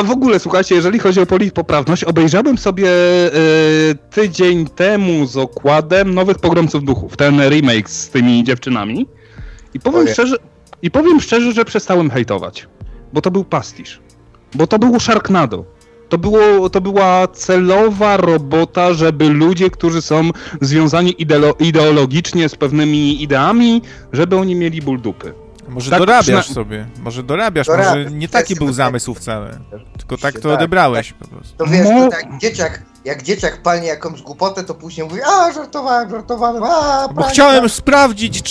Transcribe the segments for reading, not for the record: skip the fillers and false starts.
A w ogóle, słuchajcie, jeżeli chodzi o politpoprawność, obejrzałem sobie tydzień temu z okładem Nowych Pogromców Duchów, ten remake z tymi dziewczynami i powiem szczerze, że przestałem hejtować, bo to był pastisz, bo to było Sharknado. To była celowa robota, żeby ludzie, którzy są związani ideologicznie z pewnymi ideami, żeby oni mieli ból dupy. Może tak, może nie taki był zamysł wcale, tylko tak to odebrałeś po prostu. To wiesz, to jak dzieciak palnie jakąś głupotę, to później mówi, żartowałem, bo chciałem sprawdzić,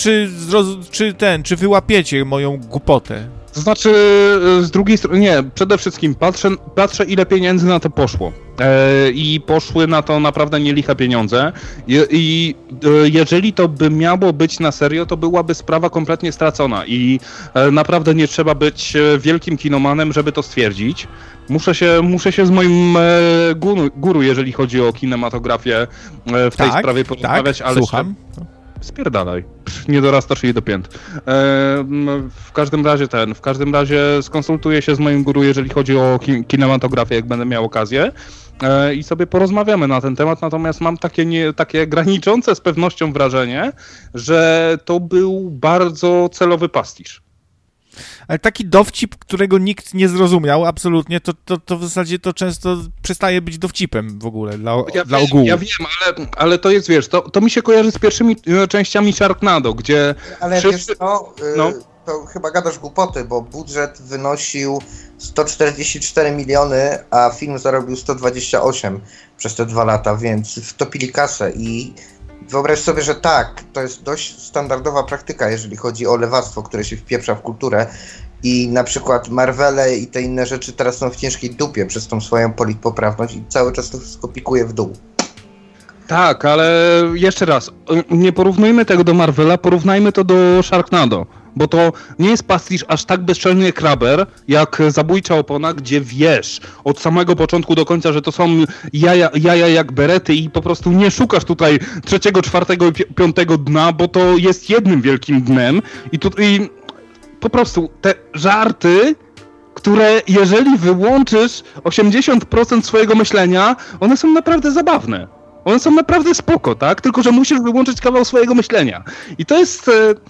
czy wyłapiecie moją głupotę. To znaczy, z drugiej strony, nie, przede wszystkim patrzę ile pieniędzy na to poszło. I poszły na to naprawdę nieliche pieniądze. I jeżeli to by miało być na serio, to byłaby sprawa kompletnie stracona. I naprawdę nie trzeba być wielkim kinomanem, żeby to stwierdzić. Muszę się z moim guru, jeżeli chodzi o kinematografię, w tej sprawie porozmawiać, ale słucham. Spierdalaj. Nie dorastasz jej do pięt. W każdym razie skonsultuję się z moim guru, jeżeli chodzi o kinematografię, jak będę miał okazję, i sobie porozmawiamy na ten temat, natomiast mam takie graniczące z pewnością wrażenie, że to był bardzo celowy pastisz. Ale taki dowcip, którego nikt nie zrozumiał absolutnie, to w zasadzie to często przestaje być dowcipem w ogóle dla ogółu. Ja wiem, ale to jest, wiesz, to mi się kojarzy z pierwszymi częściami Sharknado, gdzie... Ale wiesz co, to chyba gadasz głupoty, bo budżet wynosił 144 miliony, a film zarobił 128 przez te 2 lata, więc wtopili kasę i... Wyobraź sobie, że to jest dość standardowa praktyka, jeżeli chodzi o lewactwo, które się wpieprza w kulturę i na przykład Marvele i te inne rzeczy teraz są w ciężkiej dupie przez tą swoją politpoprawność i cały czas to wszystko pikuje w dół. Tak, ale jeszcze raz, nie porównujmy tego do Marvela, porównajmy to do Sharknado, bo to nie jest pastisz aż tak bezczelny jak Rubber, jak Zabójcza Opona, gdzie wiesz od samego początku do końca, że to są jaja jak berety i po prostu nie szukasz tutaj 3., 4. i 5. dna, bo to jest jednym wielkim dnem i po prostu te żarty, które jeżeli wyłączysz 80% swojego myślenia, one są naprawdę zabawne. One są naprawdę spoko, tak? Tylko że musisz wyłączyć kawał swojego myślenia. I to jest...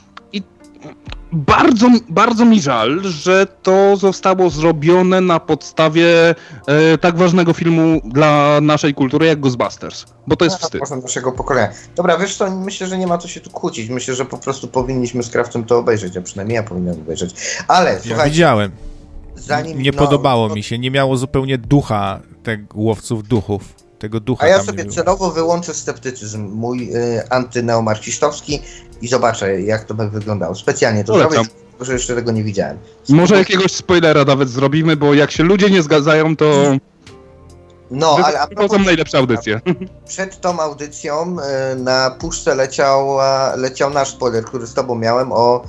Bardzo, bardzo mi żal, że to zostało zrobione na podstawie tak ważnego filmu dla naszej kultury jak Ghostbusters, bo to jest wstyd. Może naszego pokolenia. Dobra, wiesz co, myślę, że nie ma co się tu kłócić. Myślę, że po prostu powinniśmy z Krawcem to obejrzeć, a przynajmniej ja powinienem obejrzeć. Ale, słuchajcie... Widziałem. Nie podobało mi się, nie miało zupełnie ducha tych Łowców Duchów. Tego ducha. A ja sobie celowo wyłączę sceptycyzm mój antyneomarksistowski i zobaczę, jak to by wyglądało. Specjalnie to zrobię, tylko że jeszcze tego nie widziałem. Może jakiegoś spoilera nawet zrobimy, bo jak się ludzie nie zgadzają, to... No, ale a są najlepsze audycje. Przed tą audycją na puszce leciał nasz spoiler, który z tobą miałem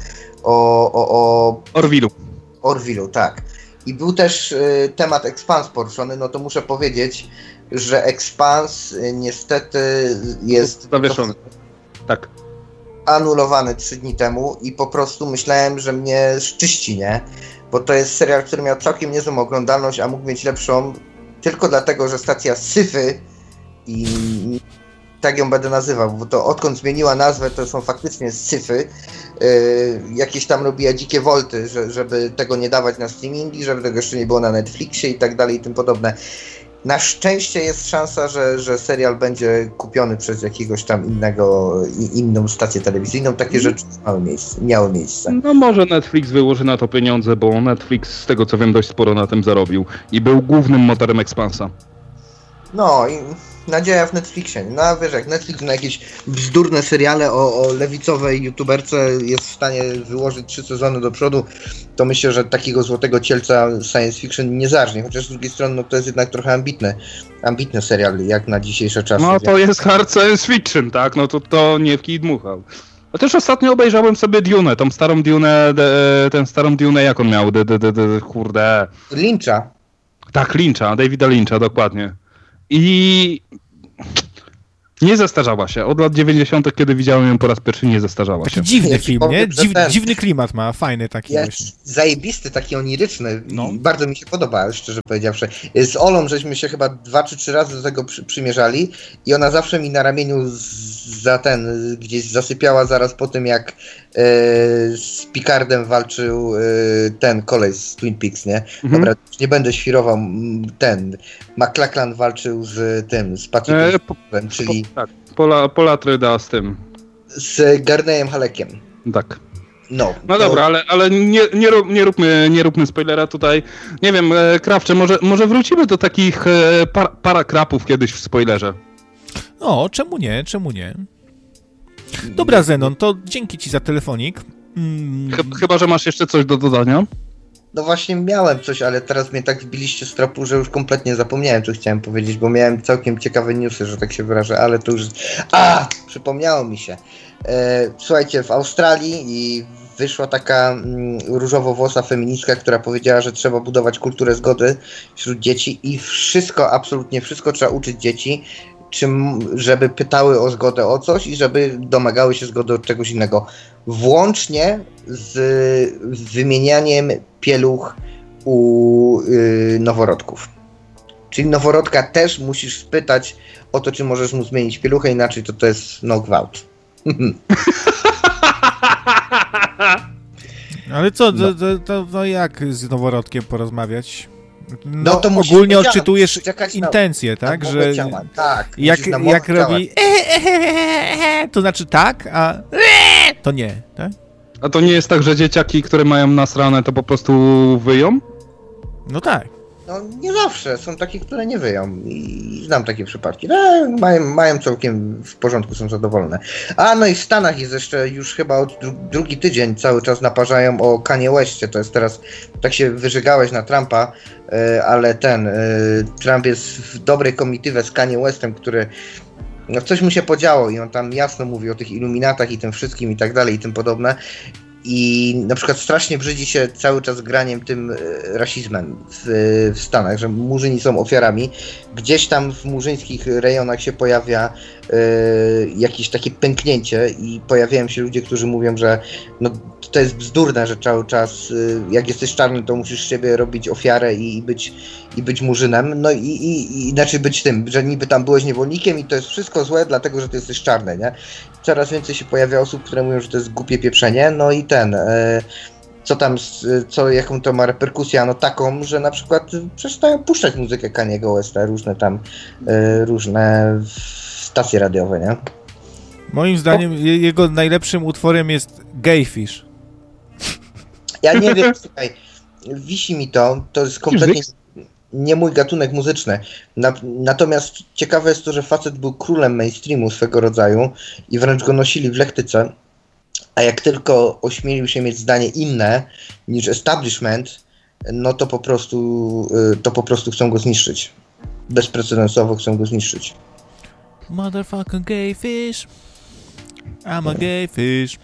o Orwilu, tak. I był też temat Expanse poruszony, no to muszę powiedzieć, że Expanse niestety jest zawieszony. Tak. Anulowany 3 dni temu i po prostu myślałem, że mnie szczyści, nie? Bo to jest serial, który miał całkiem niezłą oglądalność, a mógł mieć lepszą tylko dlatego, że stacja Syfy i tak ją będę nazywał, bo to odkąd zmieniła nazwę, to są faktycznie Syfy, jakieś tam robiła dzikie wolty, żeby tego nie dawać na streamingi, żeby tego jeszcze nie było na Netflixie i tak dalej i tym podobne. Na szczęście jest szansa, że serial będzie kupiony przez jakiegoś tam inną stację telewizyjną. Takie rzeczy miały miejsce. No może Netflix wyłoży na to pieniądze, bo Netflix, z tego co wiem, dość sporo na tym zarobił i był głównym motorem Expansa. No i nadzieja w Netflixie. No a wiesz, jak Netflix na jakieś bzdurne seriale o lewicowej youtuberce jest w stanie wyłożyć 3 sezony do przodu, to myślę, że takiego złotego cielca science fiction nie zażnie. Chociaż z drugiej strony no to jest jednak trochę ambitny serial jak na dzisiejsze czasy. No to jest hard science fiction, tak? No to nie w kij dmuchał. A też ostatnio obejrzałem sobie Dune, ten starą Dune, jak on miał? Kurde. Nie zestarzała się. Od lat 90., kiedy widziałem ją po raz pierwszy, nie zestarzała się. Taki dziwny film, nie? Powiem, Dziwny klimat ma, fajny taki właśnie. Zajebisty, taki oniryczny. No. Bardzo mi się podoba, szczerze powiedziawszy. Z Olą żeśmy się chyba 2 czy 3 razy do tego przymierzali i ona zawsze mi na ramieniu gdzieś zasypiała zaraz po tym, jak z Picardem walczył ten koleś z Twin Peaks, nie? Dobra, nie będę świrował, McLachlan walczył z Patrikiem, czyli... Tak, Paul Atreides z tym. Z Gardnerem Halekiem. Tak. No Dobra, ale nie róbmy spoilera tutaj. Nie wiem, Krawcze, może wrócimy do takich parakrapów kiedyś w spoilerze. O, czemu nie? Dobra, Zenon, to dzięki ci za telefonik. Chyba, że masz jeszcze coś do dodania? No właśnie miałem coś, ale teraz mnie tak wbiliście z tropu, że już kompletnie zapomniałem, co chciałem powiedzieć, bo miałem całkiem ciekawe newsy, że tak się wyrażę, ale to już... Przypomniało mi się. Słuchajcie, w Australii wyszła taka różowo-włosa feministka, która powiedziała, że trzeba budować kulturę zgody wśród dzieci i absolutnie wszystko trzeba uczyć dzieci, żeby pytały o zgodę o coś i żeby domagały się zgody od czegoś innego. Włącznie z wymienianiem pieluch u noworodków. Czyli noworodka też musisz spytać o to, czy możesz mu zmienić pieluchę, inaczej to jest no gwałt. Ale co, to jak z noworodkiem porozmawiać? No to ogólnie odczytujesz intencje, tak? Że tak, jak robi to znaczy tak, a to nie, tak? A to nie jest tak, że dzieciaki, które mają nasrane, to po prostu wyją? No tak. No nie zawsze, są takie, które nie wyją i znam takie przypadki. Mają całkiem w porządku, są zadowolone. No i w Stanach jest jeszcze już chyba od drugi tydzień cały czas naparzają o Kanye Westie. To jest teraz, tak się wyżygałeś na Trumpa, ale Trump jest w dobrej komitywie z Kanye Westem, który coś mu się podziało i on tam jasno mówi o tych iluminatach i tym wszystkim i tak dalej i tym podobne. I na przykład strasznie brzydzi się cały czas graniem tym rasizmem w Stanach, że murzyni są ofiarami. Gdzieś tam w murzyńskich rejonach się pojawia jakieś takie pęknięcie i pojawiają się ludzie, którzy mówią, że no, to jest bzdurne, że cały czas jak jesteś czarny, to musisz z siebie robić ofiarę i być murzynem, no i inaczej być tym, że niby tam byłeś niewolnikiem i to jest wszystko złe, dlatego, że ty jesteś czarny, nie? Coraz więcej się pojawia osób, które mówią, że to jest głupie pieprzenie, no i jaką to ma reperkusję, no taką, że na przykład przestają puszczać muzykę Kaniego Westa, różne stacje radiowe, nie? Moim zdaniem jego najlepszym utworem jest Gayfish. Ja nie wiem, słuchaj, wisi mi to jest kompletnie nie mój gatunek muzyczny. Natomiast ciekawe jest to, że facet był królem mainstreamu swego rodzaju i wręcz go nosili w lektyce, a jak tylko ośmielił się mieć zdanie inne niż establishment, no to po prostu chcą go zniszczyć. Bezprecedensowo chcą go zniszczyć. Motherfucking gayfish. I'm a gayfish.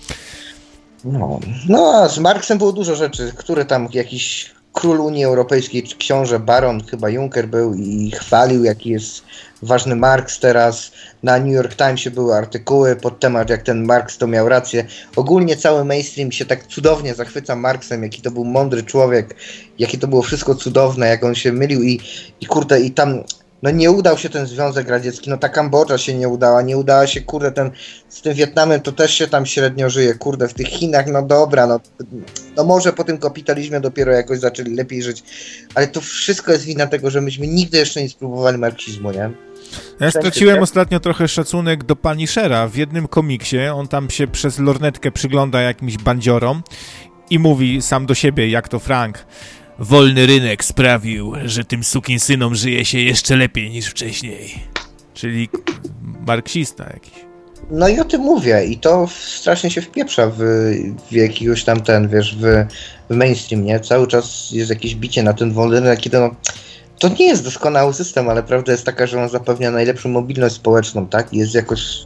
No, a z Marksem było dużo rzeczy, które tam jakiś król Unii Europejskiej, czy książę, baron, chyba Juncker był i chwalił, jaki jest ważny Marks teraz. Na New York Timesie były artykuły pod temat, jak ten Marks to miał rację. Ogólnie cały mainstream się tak cudownie zachwyca Marksem, jaki to był mądry człowiek, jakie to było wszystko cudowne, jak on się mylił i kurde, i tam no nie udał się ten Związek Radziecki, no ta Kambodża się nie udała się, kurde, z tym Wietnamem to też się tam średnio żyje, kurde, w tych Chinach, no dobra, no może po tym kapitalizmie dopiero jakoś zaczęli lepiej żyć, ale to wszystko jest wina tego, że myśmy nigdy jeszcze nie spróbowali marksizmu, nie? Ja straciłem ostatnio trochę szacunek do Punishera. W jednym komiksie on tam się przez lornetkę przygląda jakimś bandziorom i mówi sam do siebie, jak to Frank. Wolny rynek sprawił, że tym sukinsynom żyje się jeszcze lepiej niż wcześniej. Czyli marksista jakiś. No i o tym mówię i to strasznie się wpieprza w jakiegoś tam w mainstream, nie? Cały czas jest jakieś bicie na ten wolny rynek, to nie jest doskonały system, ale prawda jest taka, że on zapewnia najlepszą mobilność społeczną, tak? Jest jakoś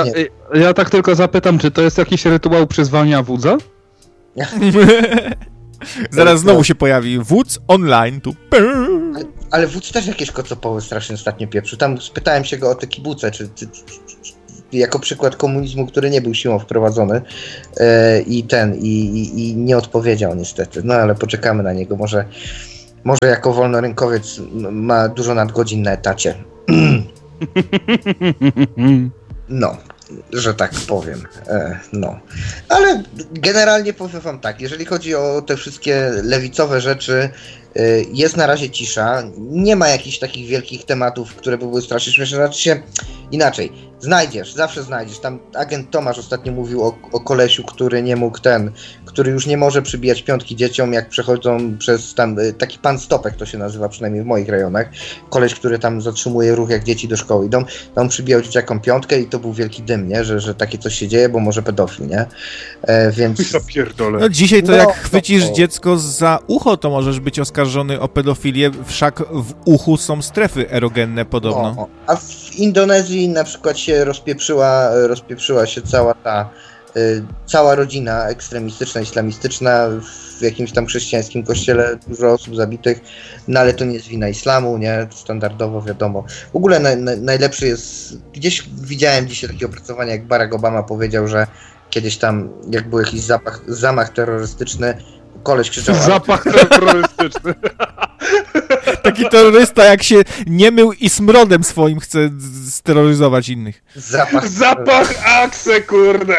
ja tak tylko zapytam, czy to jest jakiś rytuał przyzwania wódza? Zaraz znowu się pojawi Wódz online, tu... Ale Wódz też jakieś kocopoły strasznie ostatnio pieprzył. Tam spytałem się go o te kibuce, czy jako przykład komunizmu, który nie był siłą wprowadzony i nie odpowiedział niestety. No ale poczekamy na niego. Może jako wolnorynkowiec ma dużo nadgodzin na etacie. No, że tak powiem. No. Ale generalnie powiem wam tak, jeżeli chodzi o te wszystkie lewicowe rzeczy, jest na razie cisza. Nie ma jakichś takich wielkich tematów, które by były strasznie śmieszne. Znaczy się inaczej. Zawsze znajdziesz. Tam agent Tomasz ostatnio mówił o kolesiu, który już nie może przybijać piątki dzieciom, jak przechodzą przez tam, taki pan Stopek to się nazywa, przynajmniej w moich rejonach. Koleś, który tam zatrzymuje ruch, jak dzieci do szkoły idą. Tam przybijał dzieciakom piątkę i to był wielki dym, nie? Że takie coś się dzieje, bo może pedofil, nie? Więc... Ja pierdolę. No dzisiaj to jak chwycisz dziecko za ucho, to możesz być oskarżony o pedofilię, wszak w uchu są strefy erogenne podobno. A w Indonezji na przykład się rozpieprzyła się cała rodzina ekstremistyczna, islamistyczna w jakimś tam chrześcijańskim kościele, dużo osób zabitych, no ale to nie jest wina islamu, nie? Standardowo wiadomo. W ogóle najlepszy jest, gdzieś widziałem dzisiaj takie opracowanie, jak Barack Obama powiedział, że kiedyś tam, jak był jakiś zamach terrorystyczny, koleś krzyczał... Zapach terrorystyczny. Taki terrorysta, jak się nie mył i smrodem swoim chce steroryzować innych. Zapach Axe, kurde.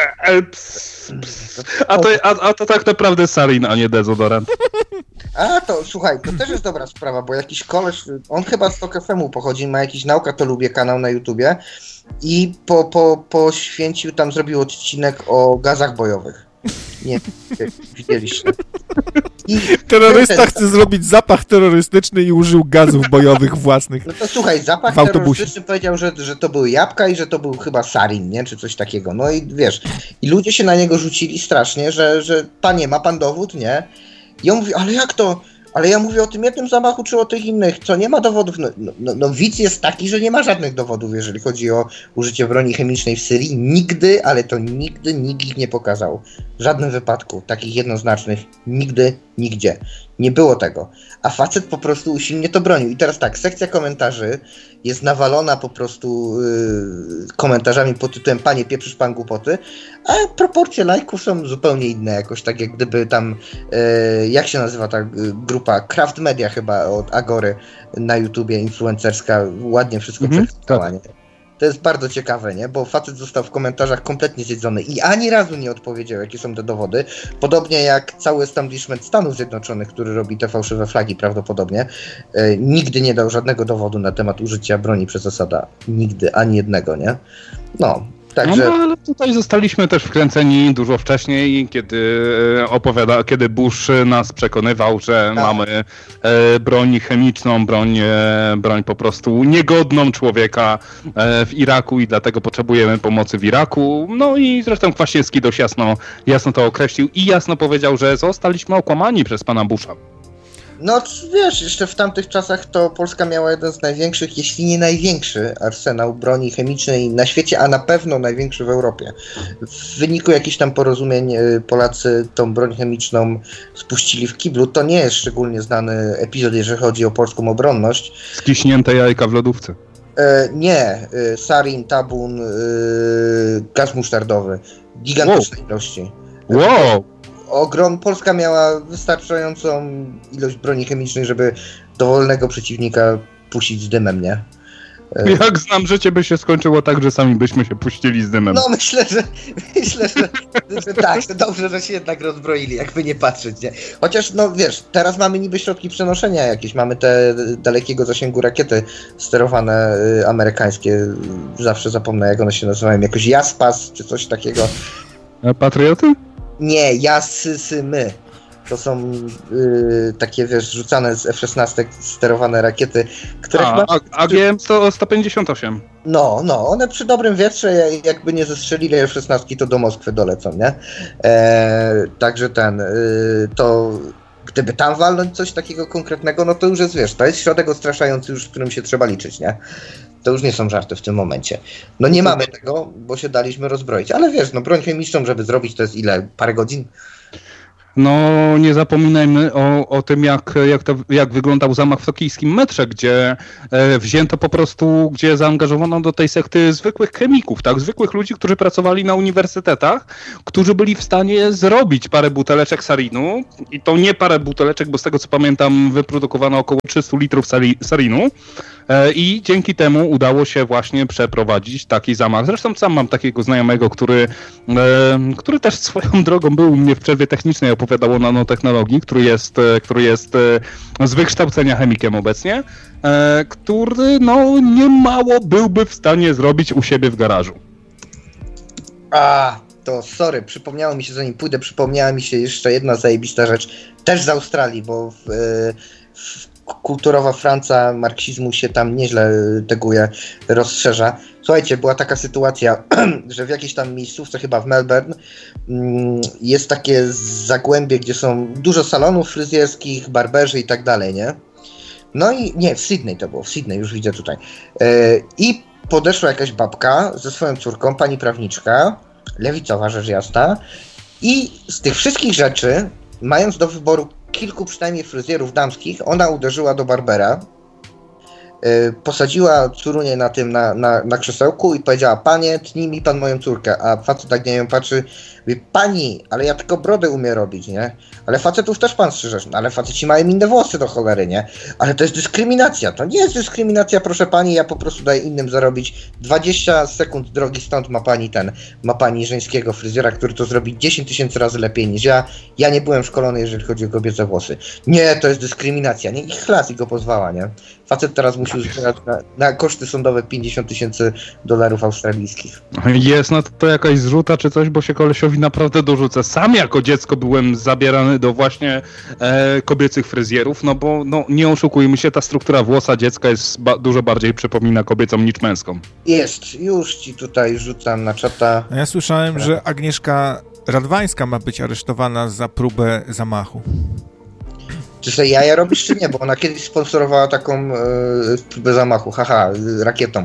A to tak naprawdę sarin, a nie dezodorant. A to, słuchaj, to też jest dobra sprawa, bo jakiś koleś, on chyba z Tok FM-u pochodzi, ma jakiś Nauka to Lubię kanał na YouTubie i poświęcił, tam zrobił odcinek o gazach bojowych. Nie, widzieliście. Terrorysta chce zrobić zapach terrorystyczny i użył gazów bojowych własnych. No to słuchaj, zapach terrorystyczny powiedział, że to były jabłka i że to był chyba sarin, nie? Czy coś takiego. No i wiesz, i ludzie się na niego rzucili strasznie, że panie, ma pan dowód, nie? I on mówi, ale jak to? Ale ja mówię o tym jednym zamachu, czy o tych innych, co nie ma dowodów. No widz jest taki, że nie ma żadnych dowodów, jeżeli chodzi o użycie broni chemicznej w Syrii. Nigdy, ale to nigdy nikt ich nie pokazał. W żadnym wypadku, takich jednoznacznych, nigdy, nigdzie. Nie było tego. A facet po prostu usilnie to bronił. I teraz tak, sekcja komentarzy jest nawalona po prostu komentarzami pod tytułem Panie, pieprzysz pan głupoty, a proporcje lajków są zupełnie inne jakoś, tak jak gdyby tam, jak się nazywa ta grupa, Craft Media chyba od Agory na YouTubie, influencerska, ładnie wszystko przedstawiała, nie? To jest bardzo ciekawe, nie? Bo facet został w komentarzach kompletnie zjedzony i ani razu nie odpowiedział, jakie są te dowody. Podobnie jak cały establishment Stanów Zjednoczonych, który robi te fałszywe flagi prawdopodobnie, nigdy nie dał żadnego dowodu na temat użycia broni przez Asada. Nigdy, ani jednego, nie? No. Także... No ale tutaj zostaliśmy też wkręceni dużo wcześniej, kiedy Bush nas przekonywał, że mamy broń chemiczną, broń po prostu niegodną człowieka w Iraku i dlatego potrzebujemy pomocy w Iraku. No i zresztą Kwaśniewski dość jasno to określił i jasno powiedział, że zostaliśmy okłamani przez pana Busha. No wiesz, jeszcze w tamtych czasach to Polska miała jeden z największych, jeśli nie największy arsenał broni chemicznej na świecie, a na pewno największy w Europie. W wyniku jakichś tam porozumień Polacy tą broń chemiczną spuścili w kiblu. To nie jest szczególnie znany epizod, jeżeli chodzi o polską obronność. Skiśnięte jajka w lodówce. Nie, sarin, tabun, gaz musztardowy. Gigantyczne ilości. Wow! Polska miała wystarczającą ilość broni chemicznej, żeby dowolnego przeciwnika puścić z dymem, nie? Jak znam życie, by się skończyło tak, że sami byśmy się puścili z dymem. No myślę, że tak, to dobrze, że się jednak rozbroili, jakby nie patrzeć, nie? Chociaż, no wiesz, teraz mamy niby środki przenoszenia jakieś, mamy te dalekiego zasięgu rakiety sterowane amerykańskie, zawsze zapomnę jak one się nazywają, jakoś Jaspas czy coś takiego. A Patrioty? Nie, Jasymy. To są takie, wiesz, rzucane z F-16 sterowane rakiety, które chyba... AGM-158. No, one przy dobrym wietrze, jakby nie zestrzelili F-16, to do Moskwy dolecą, nie? Także to gdyby tam walnąć coś takiego konkretnego, no to już jest, wiesz, to jest środek odstraszający już, w którym się trzeba liczyć, nie? To już nie są żarty w tym momencie. No nie mamy tego, bo się daliśmy rozbroić, ale wiesz, no broń chemiczną, żeby zrobić, to jest ile? Parę godzin? No, nie zapominajmy o tym, jak wyglądał zamach w tokijskim metrze, gdzie wzięto po prostu, gdzie zaangażowano do tej sekty zwykłych chemików, tak? Zwykłych ludzi, którzy pracowali na uniwersytetach, którzy byli w stanie zrobić parę buteleczek sarinu. I to nie parę buteleczek, bo z tego co pamiętam wyprodukowano około 300 litrów sarinu. I dzięki temu udało się właśnie przeprowadzić taki zamach. Zresztą sam mam takiego znajomego, który też swoją drogą był u mnie w przerwie technicznej, opowiadał o nanotechnologii, który jest z wykształcenia chemikiem obecnie, który no niemało byłby w stanie zrobić u siebie w garażu. To sorry, przypomniało mi się, zanim pójdę, przypomniała mi się jeszcze jedna zajebista rzecz, też z Australii, bo kulturowa Francja marksizmu się tam nieźle teguje, rozszerza. Słuchajcie, była taka sytuacja, że w jakiejś tam miejscówce, chyba w Melbourne, jest takie zagłębie, gdzie są dużo salonów fryzjerskich, barberzy i tak dalej, nie? No i nie, w Sydney to było, w Sydney, już widzę tutaj. I podeszła jakaś babka ze swoją córką, pani prawniczka, lewicowa rzecz jasna, i z tych wszystkich rzeczy, mając do wyboru kilku przynajmniej fryzjerów damskich, ona uderzyła do barbera, posadziła córunię na krzesełku i powiedziała: panie, tnij mi pan moją córkę. A facet tak na nią patrzy, mówi: pani, ale ja tylko brodę umiem robić, nie? Ale facetów też pan strzyżesz, no, ale faceci mają inne włosy do cholery, nie? Ale to jest dyskryminacja. To nie jest dyskryminacja, proszę pani, ja po prostu daję innym zarobić 20 sekund drogi stąd ma pani żeńskiego fryzjera, który to zrobi 10 000 razy lepiej niż ja. Ja nie byłem szkolony, jeżeli chodzi o kobiece włosy. Nie, to jest dyskryminacja, nie? I chlas, i go pozwała, nie? Facet teraz musiał zbierać na koszty sądowe $50,000 australijskich. Jest na to jakaś zrzuta czy coś, bo się kolesiowi naprawdę dorzucę. Sam jako dziecko byłem zabierany do właśnie kobiecych fryzjerów, no bo no, nie oszukujmy się, ta struktura włosa dziecka jest dużo bardziej przypomina kobiecą niż męską. Jest, już ci tutaj rzucam na czata. Ja słyszałem, że Agnieszka Radwańska ma być aresztowana za próbę zamachu. Czy sobie jaja robisz, czy nie? Bo ona kiedyś sponsorowała taką próbę zamachu, rakietą.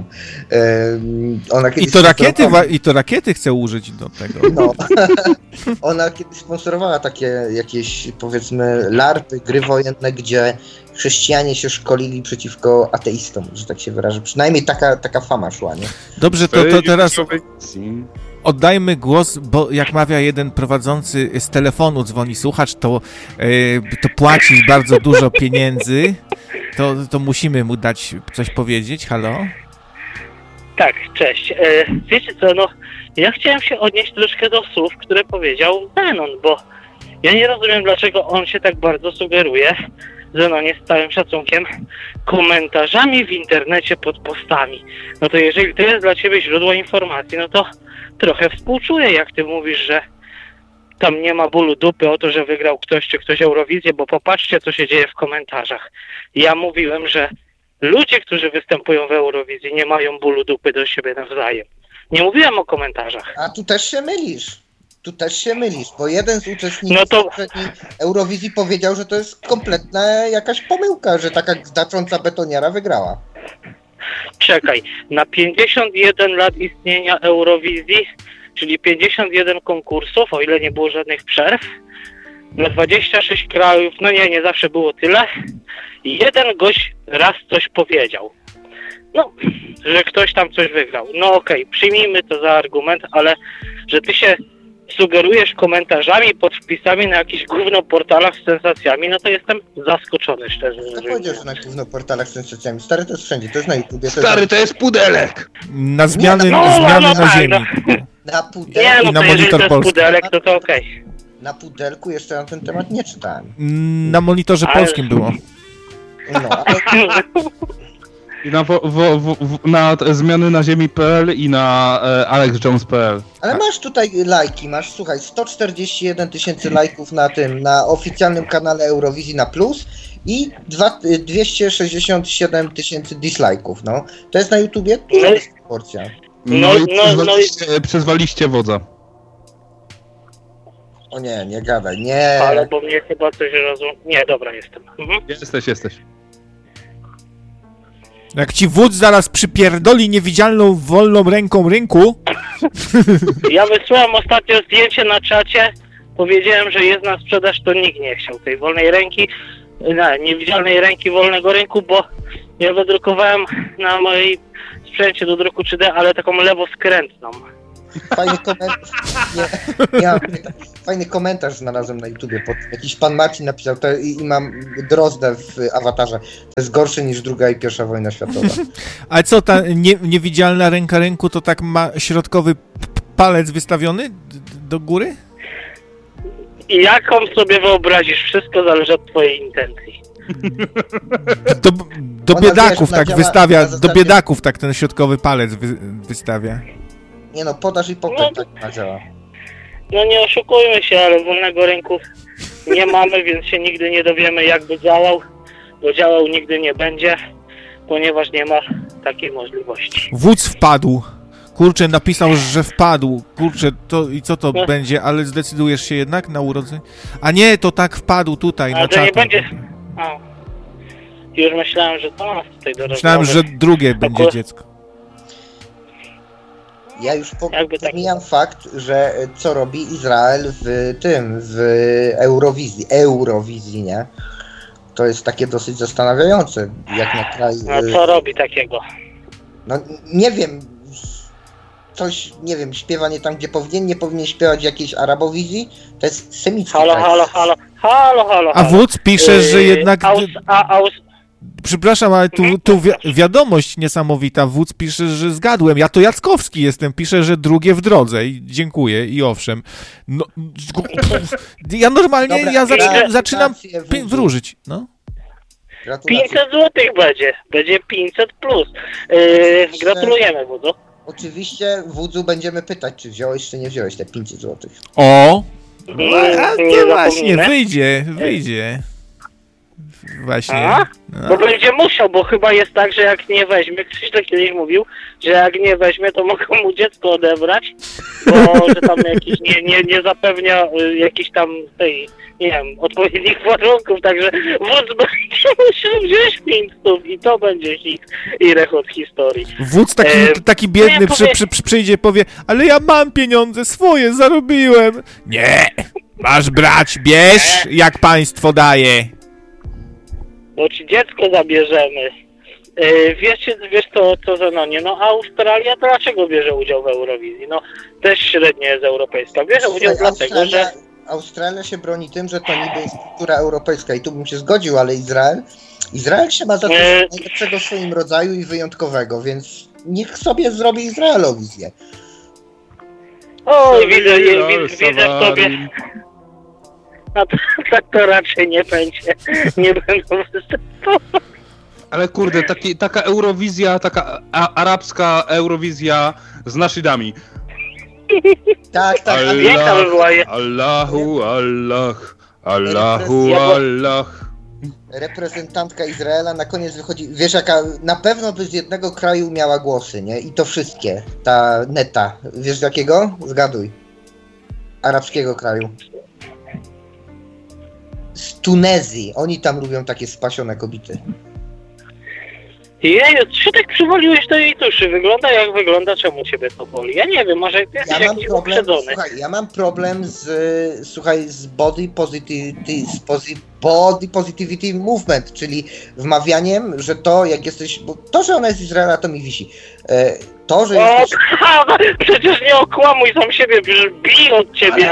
Ona kiedyś I to rakiety chce użyć do tego. No. Ona kiedyś sponsorowała takie jakieś, powiedzmy, larpy, gry wojenne, gdzie chrześcijanie się szkolili przeciwko ateistom, że tak się wyrażę. Przynajmniej taka fama szła, nie? Dobrze, to teraz oddajmy głos, bo jak mawia jeden prowadzący, z telefonu dzwoni słuchacz, to płaci bardzo dużo pieniędzy, to musimy mu dać coś powiedzieć. Halo? Tak, cześć. Wiecie co, no ja chciałem się odnieść troszkę do słów, które powiedział Zenon, bo ja nie rozumiem, dlaczego on się tak bardzo sugeruje, Zenonie, z całym szacunkiem, komentarzami w internecie pod postami. No to jeżeli to jest dla ciebie źródło informacji, no to trochę współczuję, jak ty mówisz, że tam nie ma bólu dupy o to, że wygrał ktoś czy ktoś Eurowizję, bo popatrzcie, co się dzieje w komentarzach. Ja mówiłem, że ludzie, którzy występują w Eurowizji, nie mają bólu dupy do siebie nawzajem. Nie mówiłem o komentarzach. A tu też się mylisz, bo jeden z uczestników Eurowizji powiedział, że to jest kompletna jakaś pomyłka, że taka znacząca betoniara wygrała. Czekaj, na 51 lat istnienia Eurowizji, czyli 51 konkursów, o ile nie było żadnych przerw, na 26 krajów, no nie zawsze było tyle, i jeden gość raz coś powiedział. No, że ktoś tam coś wygrał. No okej, przyjmijmy to za argument, ale że ty się sugerujesz komentarzami pod wpisami na jakichś gównoportalach z sensacjami, no to jestem zaskoczony, szczerze mówiąc. Co powiedział, że na gównoportalach z sensacjami? Stary, to jest wszędzie, to jest na YouTubie. To jest pudelek! Na zmiany na ziemi. Na pudelku. Nie, no to jeżeli to jest pudelek, to okej. Na pudelku jeszcze na ten temat nie czytałem. Na monitorze polskim było. No, ale... I na zmiany na ziemi.pl i na alexjones.pl. Ale masz tutaj lajki, słuchaj, 141 000 lajków na oficjalnym kanale Eurowizji na Plus i 267 000 dislike'ów, no. To jest na YouTubie duża porcja. No i przyzwaliście wodza. O nie gadaj, nie. Ale bo mnie chyba coś rozumie. Nie, dobra, jestem. Jesteś. Jak ci wódz zaraz przypierdoli niewidzialną, wolną ręką rynku. Ja wysłałem ostatnio zdjęcie na czacie powiedziałem, że jest na sprzedaż, to nikt nie chciał tej wolnej ręki, niewidzialnej ręki wolnego rynku, bo ja wydrukowałem na mojej sprzęcie do druku 3D, ale taką lewoskrętną. Fajny komentarz znalazłem na YouTubie. Jakiś pan Marcin napisał to i mam drozdę w awatarze. To jest gorsze niż II i I wojna światowa. Ale co, ta niewidzialna ręka ręku to tak ma środkowy palec wystawiony do góry? I jaką sobie wyobrazisz, wszystko zależy od twojej intencji. Do biedaków tak wystawia, do biedaków tak ten środkowy palec wystawia. Nie no, podaż i popyt tak działa. No nie oszukujmy się, ale wolnego rynku nie mamy, więc się nigdy nie dowiemy, jakby działał, bo działał nigdy nie będzie, ponieważ nie ma takiej możliwości. Wódz wpadł. Kurczę, napisał, że wpadł. Kurczę, to i co to będzie, ale zdecydujesz się jednak na urodzenie? A nie, to tak wpadł tutaj na czatę. Ale to nie będzie... A. Już myślałem, że to nas tutaj do rozmowy. Myślałem, że drugie będzie dziecko. Ja już pomijam fakt, że co robi Izrael w Eurowizji, nie? To jest takie dosyć zastanawiające, jak na kraj... No co robi takiego? No nie wiem, coś, nie wiem, śpiewa nie tam, gdzie powinien, nie powinien śpiewać w jakiejś Arabowizji, to jest semicki. Halo. A wódz pisze, że jednak... Przepraszam, ale tu wiadomość niesamowita. Wódz pisze, że zgadłem. Ja to Jackowski jestem. Pisze, że drugie w drodze. I dziękuję i owszem. No, ja normalnie zaczynam wróżyć. No. 500 zł będzie 500 plus. Gratulujemy, wódzu. Oczywiście, wódzu, będziemy pytać, czy wziąłeś, czy nie wziąłeś te 500 zł. O! A to właśnie, wyjdzie. Właśnie. No. Bo będzie musiał, bo chyba jest tak, że jak nie weźmie, Krzysztof kiedyś mówił, że jak nie weźmie, to mogą mu dziecko odebrać, bo że tam jakiś nie zapewnia jakichś tam nie wiem, odpowiednich warunków, także wódz będzie musiał wziąć 500 i to będzie hit i rechot historii. Wódz taki biedny przyjdzie i powie, ale ja mam pieniądze swoje, zarobiłem. Nie, masz brać, bierz, jak państwo daje. Bo ci dziecko zabierzemy. Wiesz co Zenonie, no Australia dlaczego bierze udział w Eurowizji? No też średnio jest europejska. Bierze udział dlatego, że... Australia się broni tym, że to niby jest kultura europejska i tu bym się zgodził, ale Izrael się ma za coś najlepszego w swoim rodzaju i wyjątkowego, więc niech sobie zrobi Izraelowizję. Oj, widzę w tobie... No to raczej nie będzie. Nie będą występować. Ale kurde, taka Eurowizja, taka arabska Eurowizja z naszydami. Tak. Allahu, Allah. Reprezentantka Izraela na koniec wychodzi, wiesz jaka, na pewno by z jednego kraju miała głosy, nie? I to wszystkie, ta neta. Wiesz z jakiego? Zgaduj. Arabskiego kraju. Z Tunezji. Oni tam lubią takie spasione kobiety. Jeju, czy tak przywoliłeś do jej duszy? Wygląda jak wygląda, czemu ciebie to boli? Ja nie wiem, może jesteś jakiś uprzedzony. Słuchaj, ja mam problem z body positivity movement, czyli wmawianiem, że to jak jesteś, bo to, że ona jest z Izraela, to mi wisi. To, że jesteś... Przecież nie okłamuj sam siebie, bij od ciebie.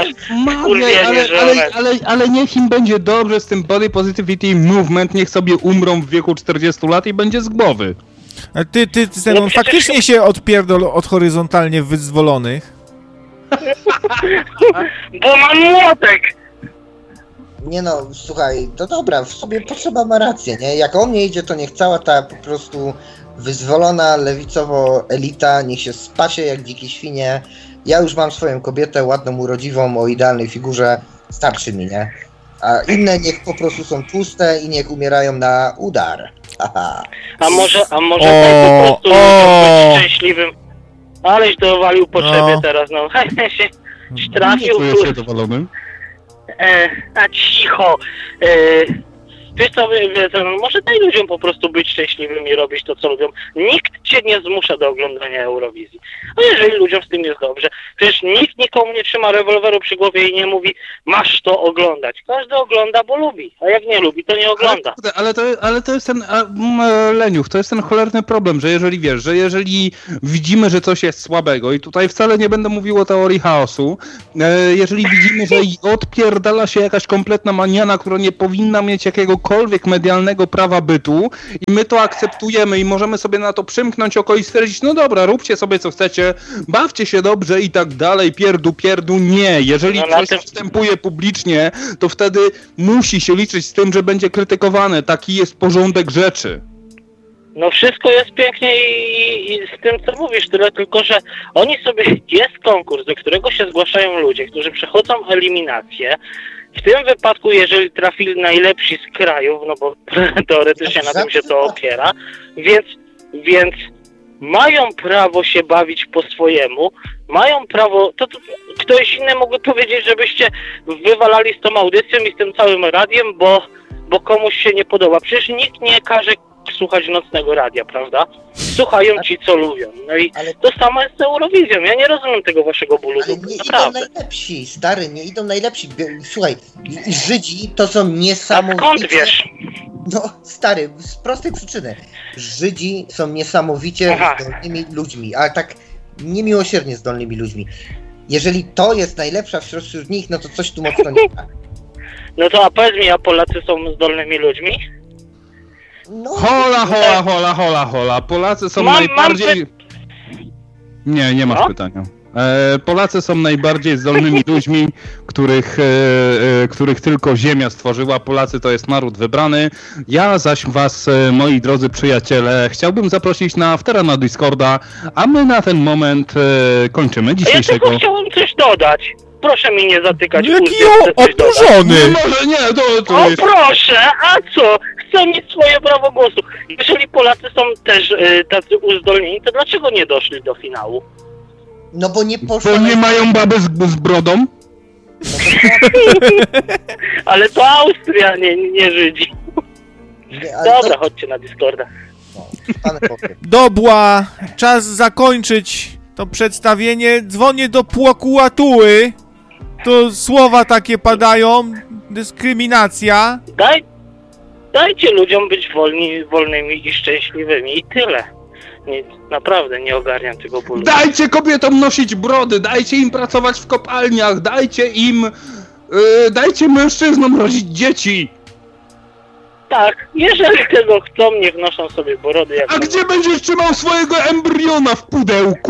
Ale niech im będzie dobrze z tym body positivity movement, niech sobie umrą w wieku 40 lat i będzie z głowy. A ty Zenon, faktycznie się odpierdol od horyzontalnie wyzwolonych. Bo mam młotek! Nie no, słuchaj, to dobra, w sobie potrzeba ma rację, nie? Jak o mnie idzie, to niech cała ta po prostu wyzwolona lewicowo elita, niech się spasie jak dzikie świnie. Ja już mam swoją kobietę, ładną, urodziwą, o idealnej figurze, starczy mi, nie? A inne niech po prostu są tłuste i niech umierają na udar. Haha. A może tak po prostu być szczęśliwym. Aleś dowalił potrzebie teraz, no. się trafił. Nie czuję się dowolony. A cicho. Wiesz co, no może daj ludziom po prostu być szczęśliwymi, robić to, co lubią. Nikt cię nie zmusza do oglądania Eurowizji. A jeżeli ludziom z tym jest dobrze, przecież nikt nikomu nie trzyma rewolweru przy głowie i nie mówi, masz to oglądać. Każdy ogląda, bo lubi, a jak nie lubi, to nie ogląda. Ale to jest ten, Leniuch, to jest ten cholerny problem, że jeżeli wiesz, że jeżeli widzimy, że coś jest słabego i tutaj wcale nie będę mówił o teorii chaosu, jeżeli widzimy, że odpierdala się jakaś kompletna maniana, która nie powinna mieć jakiegokolwiek medialnego prawa bytu i my to akceptujemy i możemy sobie na to przymknąć oko i stwierdzić, no dobra, róbcie sobie co chcecie, bawcie się dobrze i tak dalej, pierdu, nie. Jeżeli ktoś występuje publicznie, to wtedy musi się liczyć z tym, że będzie krytykowane. Taki jest porządek rzeczy. No wszystko jest pięknie i z tym, co mówisz, tyle tylko, że oni sobie, jest konkurs, do którego się zgłaszają ludzie, którzy przechodzą eliminację. W tym wypadku, jeżeli trafili najlepsi z krajów, no bo teoretycznie na tym się to opiera, więc mają prawo się bawić po swojemu, mają prawo, to ktoś inny mógłby powiedzieć, żebyście wywalali z tą audycją i z tym całym radiem, bo komuś się nie podoba. Przecież nikt nie każe słuchać nocnego radia, prawda? Słuchają ci, co lubią. No i to samo jest z Eurowizją. Ja nie rozumiem tego waszego bólu. Ale nie naprawdę idą najlepsi, stary, nie idą najlepsi. Słuchaj, Żydzi to są niesamowicie... A skąd wiesz? No, stary, z prostej przyczyny. Żydzi są niesamowicie zdolnymi ludźmi, ale tak niemiłosiernie zdolnymi ludźmi. Jeżeli to jest najlepsza wśród nich, no to coś tu mocno nie tak. No to a powiedz mi, a Polacy są zdolnymi ludźmi? No, Hola. Polacy są najbardziej... Nie masz pytania. Polacy są najbardziej zdolnymi ludźmi, których tylko ziemia stworzyła. Polacy to jest naród wybrany. Ja zaś was, moi drodzy przyjaciele, chciałbym zaprosić na aftera na Discorda, a my na ten moment kończymy dzisiejszego... Ja tylko chciałem coś dodać. Proszę mi nie zatykać ust. Jaki oburzony! O proszę, a co? Chcę mieć swoje prawo głosu. Jeżeli Polacy są też tacy uzdolnieni, to dlaczego nie doszli do finału? No bo nie poszło... Bo nie mają baby z brodą? Ale to Austria, nie Żydzi. Dobra, chodźcie na Discorda. Dobra, czas zakończyć to przedstawienie. Dzwonię do prokuratury. To słowa takie padają. Dyskryminacja. Dajcie ludziom być wolnymi i szczęśliwymi i tyle. Naprawdę nie ogarniam tego bólu. Dajcie kobietom nosić brody, dajcie im pracować w kopalniach, dajcie mężczyznom rodzić dzieci. Tak, jeżeli tego chcą, niech noszą sobie brody. A gdzie będziesz trzymał swojego embriona, w pudełku?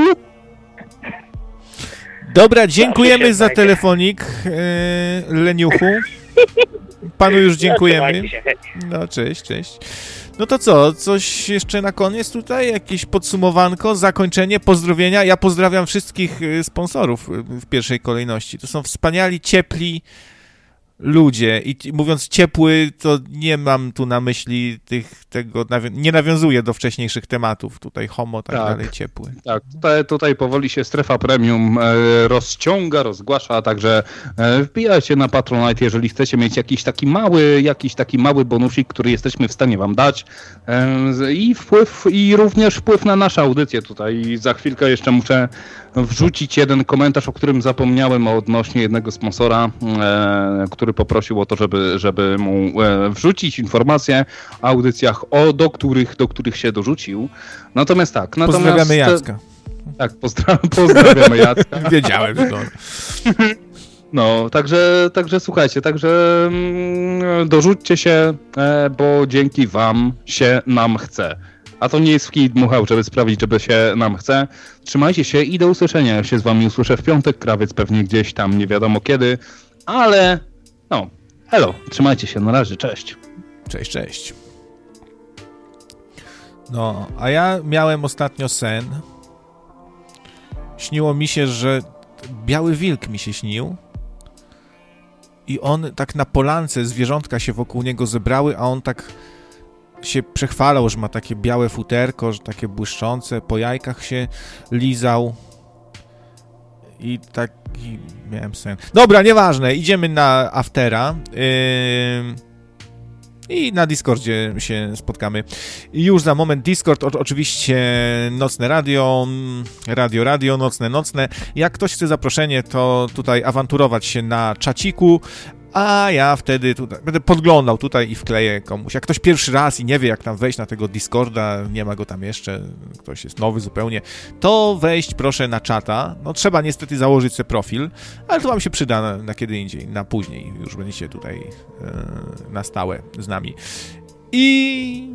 Dobra, dziękujemy za telefonik, Leniuchu. Panu już dziękujemy. No, cześć. No to co, coś jeszcze na koniec tutaj? Jakieś podsumowanko, zakończenie, pozdrowienia? Ja pozdrawiam wszystkich sponsorów w pierwszej kolejności. To są wspaniali, ciepli ludzie. I mówiąc ciepły, to nie mam tu na myśli nie nawiązuję do wcześniejszych tematów. Tutaj homo, tak dalej, ciepły. Tak, tutaj powoli się strefa premium rozgłasza, także wbijajcie na Patronite, jeżeli chcecie mieć jakiś taki mały bonusik, który jesteśmy w stanie wam dać i również wpływ na nasze audycje tutaj. Za chwilkę jeszcze muszę wrzucić jeden komentarz, o którym zapomniałem, odnośnie jednego sponsora, który poprosił o to, żeby mu wrzucić informacje o audycjach, do których się dorzucił. Natomiast tak. Pozdrawiamy Jacka. Tak, pozdrawiamy Jacka. Wiedziałem, że to... No, także słuchajcie, dorzućcie się, bo dzięki wam się nam chce. A to nie jest w kij dmuchał, żeby sprawić, żeby się nam chce. Trzymajcie się i do usłyszenia. Ja się z wami usłyszę w piątek, krawiec pewnie gdzieś tam, nie wiadomo kiedy, ale no, hello, trzymajcie się, na razie, cześć. Cześć. No, a ja miałem ostatnio sen. Śniło mi się, że biały wilk mi się śnił i on tak na polance, zwierzątka się wokół niego zebrały, a on tak się przechwalał, że ma takie białe futerko, że takie błyszczące, po jajkach się lizał i taki miałem sen. Dobra, nieważne, idziemy na aftera. I na Discordzie się spotkamy. I już za moment Discord, oczywiście nocne radio, nocne. Jak ktoś chce zaproszenie, to tutaj awanturować się na czaciku, a ja wtedy tutaj będę podglądał tutaj i wkleję komuś. Jak ktoś pierwszy raz i nie wie, jak tam wejść na tego Discorda, nie ma go tam jeszcze, ktoś jest nowy zupełnie, to wejść proszę na czata. No trzeba niestety założyć sobie profil, ale to wam się przyda na kiedy indziej, na później. Już będziecie tutaj na stałe z nami. I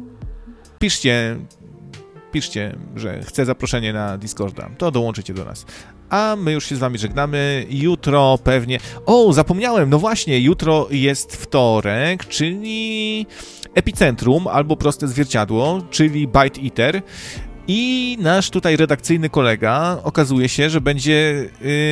piszcie, że chcę zaproszenie na Discorda, to dołączycie do nas. A my już się z wami żegnamy. Jutro pewnie... O, zapomniałem, no właśnie, jutro jest wtorek, czyli Epicentrum, albo Proste Zwierciadło, czyli Bite Eater. I nasz tutaj redakcyjny kolega okazuje się, że będzie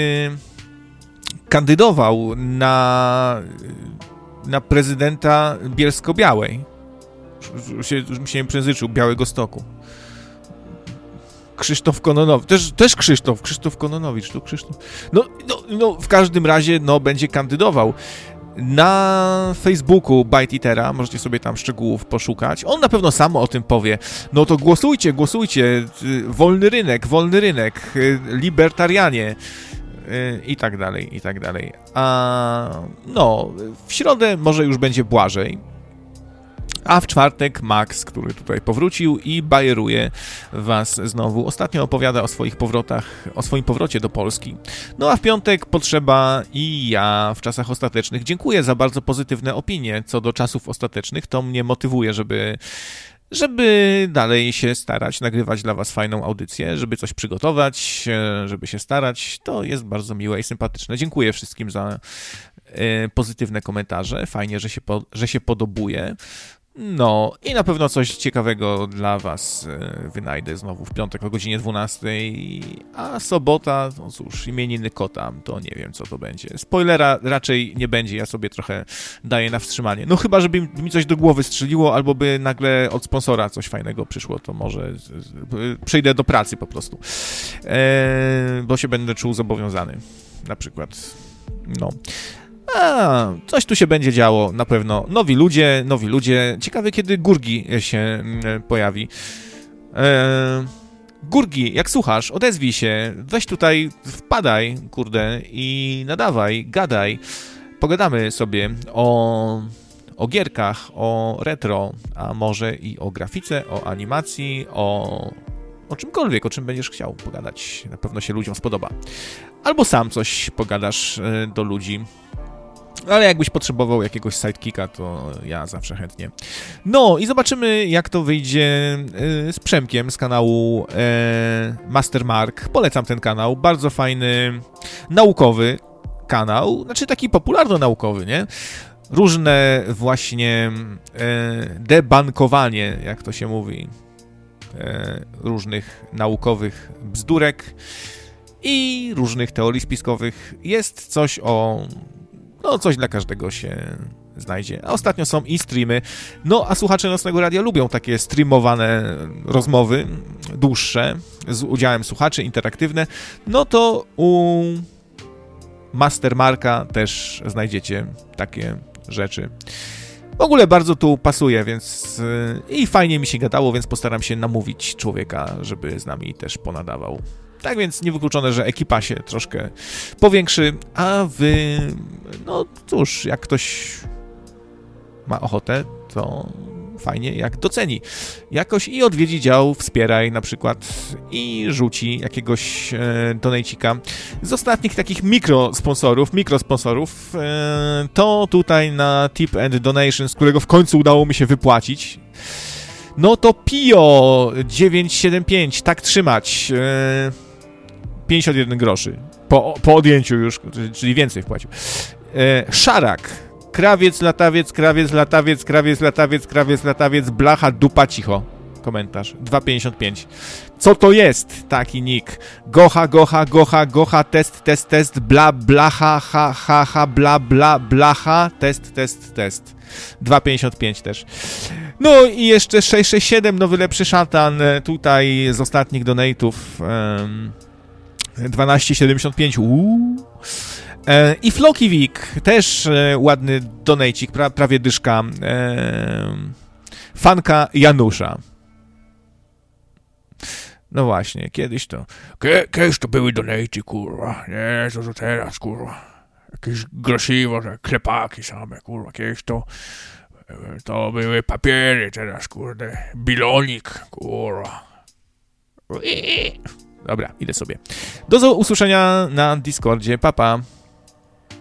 kandydował na prezydenta Bielsko-Białej. Już mi się przejęzyczył, Białegostoku. Krzysztof Kononowicz, też Krzysztof Kononowicz, tu Krzysztof. No, w każdym razie, będzie kandydował. Na Facebooku Bite Eatera, możecie sobie tam szczegółów poszukać. On na pewno sam o tym powie. No to głosujcie, wolny rynek, libertarianie i tak dalej. A w środę może już będzie błażej. A w czwartek Max, który tutaj powrócił i bajeruje was znowu. Ostatnio opowiada o swoich powrotach, o swoim powrocie do Polski. No a w piątek Potrzeba i ja w Czasach Ostatecznych. Dziękuję za bardzo pozytywne opinie co do Czasów Ostatecznych. To mnie motywuje, żeby dalej się starać, nagrywać dla was fajną audycję, żeby coś przygotować, żeby się starać. To jest bardzo miłe i sympatyczne. Dziękuję wszystkim za pozytywne komentarze. Fajnie, że się podobuje. No i na pewno coś ciekawego dla was wynajdę znowu w piątek o godzinie 12, a sobota, no cóż, imieniny kota, to nie wiem co to będzie. Spoilera raczej nie będzie, ja sobie trochę daję na wstrzymanie. No chyba, żeby mi coś do głowy strzeliło, albo by nagle od sponsora coś fajnego przyszło, to może przejdę do pracy po prostu, bo się będę czuł zobowiązany, na przykład, no. Coś tu się będzie działo, na pewno. Nowi ludzie. Ciekawe, kiedy Gurgi się pojawi. Gurgi, jak słuchasz, odezwij się. Weź tutaj, wpadaj, kurde, i nadawaj, gadaj. Pogadamy sobie o gierkach, o retro, a może i o grafice, o animacji, o czymkolwiek, o czym będziesz chciał pogadać. Na pewno się ludziom spodoba. Albo sam coś pogadasz do ludzi. Ale jakbyś potrzebował jakiegoś sidekicka, to ja zawsze chętnie. No i zobaczymy, jak to wyjdzie z Przemkiem z kanału Mastermark. Polecam ten kanał, bardzo fajny, naukowy kanał, znaczy taki popularno-naukowy, nie? Różne właśnie debankowanie, jak to się mówi, różnych naukowych bzdurek i różnych teorii spiskowych. Jest coś coś dla każdego się znajdzie. A ostatnio są i streamy. No, a słuchacze Nocnego Radia lubią takie streamowane rozmowy, dłuższe, z udziałem słuchaczy, interaktywne. No to u Mastermarka też znajdziecie takie rzeczy. W ogóle bardzo tu pasuje, więc i fajnie mi się gadało, więc postaram się namówić człowieka, żeby z nami też ponadawał. Tak więc niewykluczone, że ekipa się troszkę powiększy, a wy, no cóż, jak ktoś ma ochotę, to fajnie, jak doceni jakoś i odwiedzi dział Wspieraj na przykład i rzuci jakiegoś donejcika. Z ostatnich takich mikrosponsorów, to tutaj na Tip and Donation, z którego w końcu udało mi się wypłacić, no to Pio 975, tak trzymać, 51 groszy. Po odjęciu już, czyli więcej wpłacił. Szarak. Krawiec, latawiec, blacha, dupa, cicho. Komentarz. 2,55. Co to jest taki nick? Gocha, test, bla, blacha, ha, bla, blacha, test. 2,55 też. No i jeszcze 667, nowy lepszy szatan, tutaj z ostatnich donate'ów. 12,75. I Flokiwik, też ładny donejcik, prawie dyszka. Fanka Janusza. No właśnie, kiedyś to... Kiedyś to były donejci, kurwa. Nie, co teraz, kurwa. Jakieś grosiwo, klepaki same, kurwa. Kiedyś to były papiery, teraz, kurde. Bilonik, kurwa. Dobra, idę sobie. Do usłyszenia na Discordzie. Pa, pa.